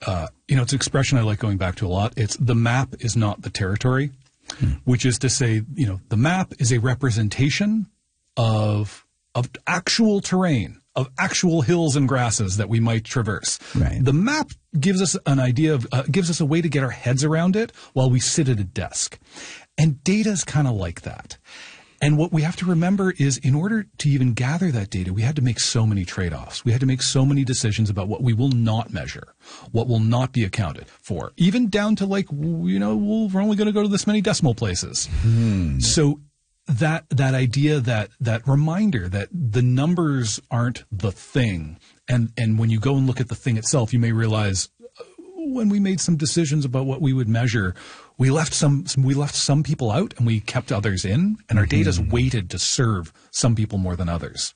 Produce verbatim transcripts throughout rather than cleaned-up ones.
uh, you know, it's an expression I like going back to a lot. It's the map is not the territory, hmm. which is to say, you know, the map is a representation of of actual terrain, of actual hills and grasses that we might traverse. Right. The map gives us an idea of, uh, gives us a way to get our heads around it while we sit at a desk. And data is kind of like that. And what we have to remember is in order to even gather that data, we had to make so many trade-offs. We had to make so many decisions about what we will not measure, what will not be accounted for, even down to like, you know, we're only going to go to this many decimal places. Hmm. So that that idea, that that reminder that the numbers aren't the thing. And, and when you go and look at the thing itself, you may realize uh, when we made some decisions about what we would measure, we left some, we left some people out and we kept others in, and our mm-hmm. data's weighted to serve some people more than others.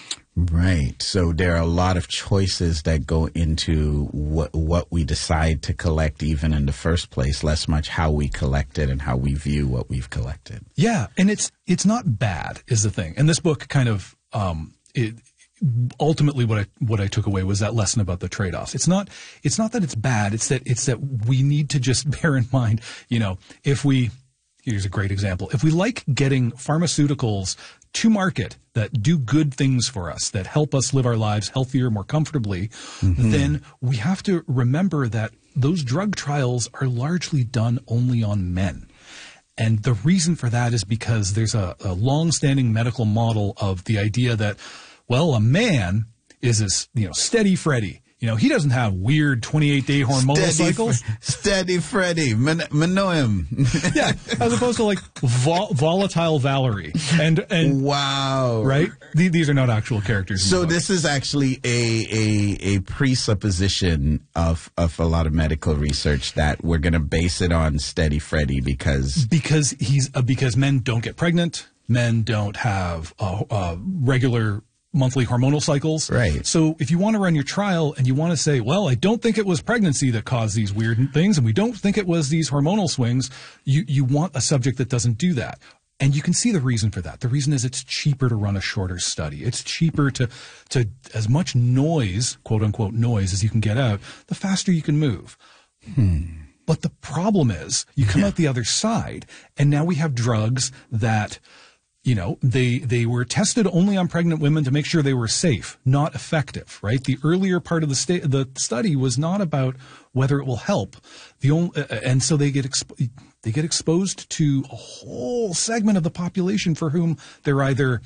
Right. So there are a lot of choices that go into what what we decide to collect even in the first place, less much how we collect it and how we view what we've collected. Yeah. And it's, it's not bad is the thing. And this book kind of, um, it, ultimately what I, what I took away was that lesson about the trade-offs. It's not, it's not that it's bad. It's that, it's that we need to just bear in mind, you know, if we, here's a great example. If we like getting pharmaceuticals to market that do good things for us, that help us live our lives healthier, more comfortably, mm-hmm. then we have to remember that those drug trials are largely done only on men. And the reason for that is because there's a, a long-standing medical model of the idea that, well, a man is this, you know, steady Freddy. You know, he doesn't have weird twenty-eight day hormonal steady cycles. Fre- steady Freddy. Man, man know him. Yeah, as opposed to like vol- volatile Valerie. And, and wow. Right? Th- these are not actual characters. So this is actually a, a, a presupposition of, of a lot of medical research that we're going to base it on steady Freddy because... Because he's, uh, because men don't get pregnant. Men don't have uh, uh, regular monthly hormonal cycles. Right. So if you want to run your trial and you want to say, well, I don't think it was pregnancy that caused these weird things, and we don't think it was these hormonal swings, you, you want a subject that doesn't do that. And you can see the reason for that. The reason is it's cheaper to run a shorter study. It's cheaper to, to as much noise, quote unquote noise, as you can get out, the faster you can move. Hmm. But the problem is you come yeah. out the other side, and now we have drugs that, you know, they, they were tested only on pregnant women to make sure they were safe, not effective, right? The earlier part of the sta- the study was not about whether it will help. The only, uh, and so they get, exp- they get exposed to a whole segment of the population for whom they're either,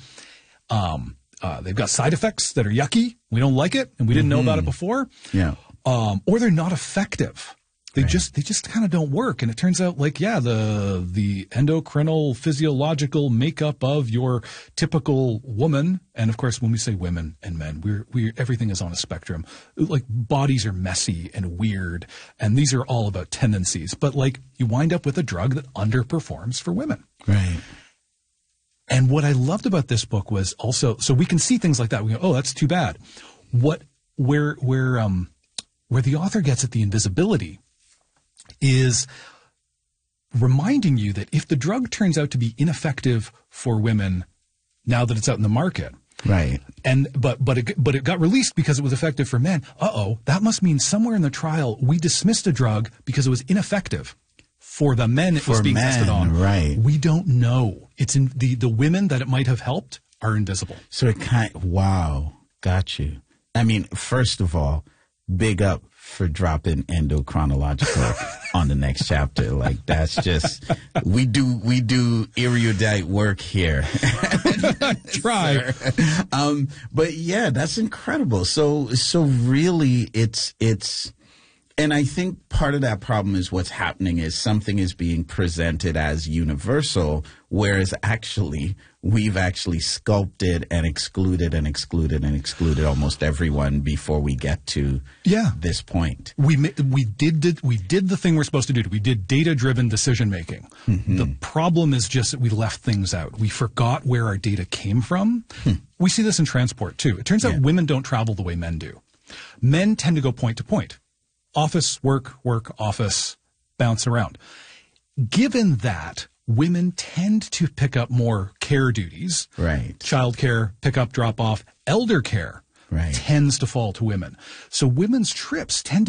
um, uh, they've got side effects that are yucky. We don't like it, and we didn't mm-hmm. know about it before. Yeah. Um, or they're not effective. They right. just, they just kind of don't work. And it turns out like, yeah, the, the endocrinal physiological makeup of your typical woman. And of course, when we say women and men, we're, we're, everything is on a spectrum. Like bodies are messy and weird. And these are all about tendencies. But like you wind up with a drug that underperforms for women. Right. And what I loved about this book was also, so we can see things like that. We go, oh, that's too bad. What, where, where, um, where the author gets at the invisibility is reminding you that if the drug turns out to be ineffective for women now that it's out in the market, right? And but but it, but it got released because it was effective for men. Uh-oh, that must mean somewhere in the trial we dismissed a drug because it was ineffective for the men it for was being men, tested on. Right? We don't know. It's in the the women that it might have helped are invisible. So it kind wow, got you. I mean, first of all, big up for dropping endochronological on the next chapter. Like that's just we do we do erudite work here. Try. um, but yeah, that's incredible. So so really it's it's and I think part of that problem is what's happening is something is being presented as universal, whereas actually we've actually sculpted and excluded and excluded and excluded almost everyone before we get to yeah. this point. We we did, did we did the thing we're supposed to do. We did data-driven decision making. Mm-hmm. The problem is just that we left things out. We forgot where our data came from. Hmm. We see this in transport too. It turns out yeah. women don't travel the way men do. Men tend to go point to point. Office, work, work, office, bounce around. Given that, women tend to pick up more care duties. Right. Child care, pick up, drop off. Elder care right. tends to fall to women. So women's trips tend to